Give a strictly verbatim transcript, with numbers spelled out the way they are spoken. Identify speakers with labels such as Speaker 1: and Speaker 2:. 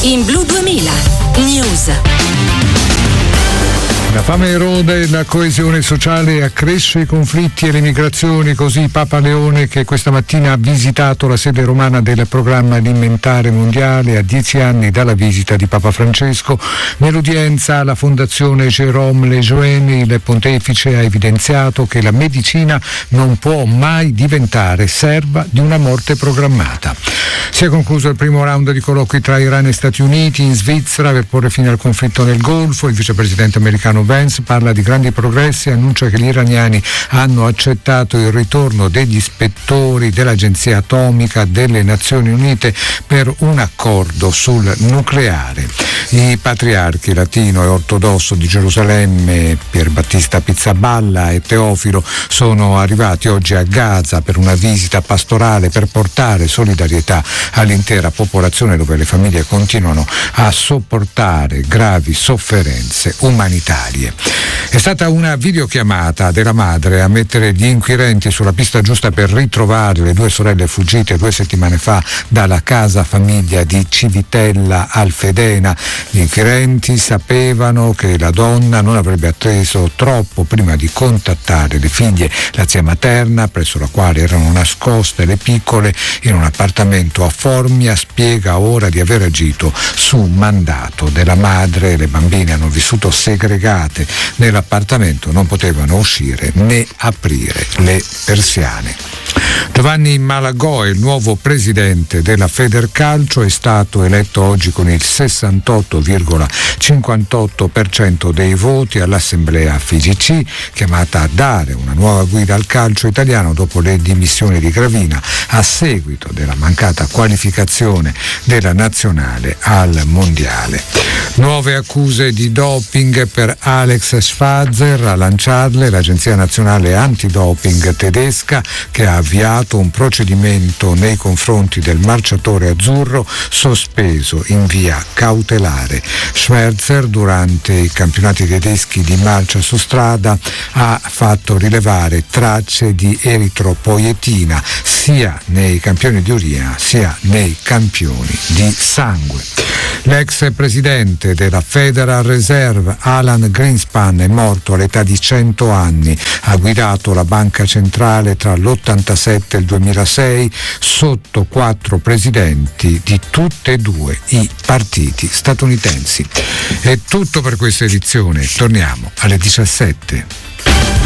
Speaker 1: in Blu duemila News.
Speaker 2: La fame erode la coesione sociale, accresce i conflitti e le migrazioni, così Papa Leone, che questa mattina ha visitato la sede romana del Programma Alimentare Mondiale a dieci anni dalla visita di Papa Francesco. Nell'udienza alla Fondazione Jérôme Lejeune il pontefice ha evidenziato che la medicina non può mai diventare serva di una morte programmata. Si è concluso il primo round di colloqui tra Iran e Stati Uniti in Svizzera per porre fine al conflitto nel Golfo. Il vicepresidente americano Vance parla di grandi progressi e annuncia che gli iraniani hanno accettato il ritorno degli ispettori dell'Agenzia Atomica delle Nazioni Unite per un accordo sul nucleare. I patriarchi latino e ortodosso di Gerusalemme, Pier Battista Pizzaballa e Teofilo, sono arrivati oggi a Gaza per una visita pastorale per portare solidarietà all'intera popolazione, dove le famiglie continuano a sopportare gravi sofferenze umanitarie. È stata una videochiamata della madre a mettere gli inquirenti sulla pista giusta per ritrovare le due sorelle fuggite due settimane fa dalla casa famiglia di Civitella Alfedena. Gli inquirenti sapevano che la donna non avrebbe atteso troppo prima di contattare le figlie, la zia materna, presso la quale erano nascoste le piccole in un appartamento a Formia, spiega ora di aver agito su mandato della madre. Le bambine hanno vissuto segregate nell'appartamento, non potevano uscire né aprire le persiane. Giovanni Malagò è il nuovo presidente della Federcalcio, è stato eletto oggi con il sessantotto virgola cinquantotto per cento dei voti all'assemblea F I G C, chiamata a dare una nuova guida al calcio italiano dopo le dimissioni di Gravina a seguito della mancata qualificazione della nazionale al mondiale. Nuove accuse di doping per Alex Schwarzer, a lanciarle l'Agenzia Nazionale Antidoping tedesca, che ha avviato un procedimento nei confronti del marciatore azzurro, sospeso in via cautelare. Schwarzer, durante i campionati tedeschi di marcia su strada, ha fatto rilevare tracce di eritropoietina sia nei campioni di urina sia nei campioni di sangue. L'ex presidente della Federal Reserve, Alan Greenspan, è morto all'età di cento anni. Ha guidato la banca centrale tra l'ottantasette e il duemilasei sotto quattro presidenti di tutte e due i partiti statunitensi. È tutto per questa edizione. Torniamo alle diciassette.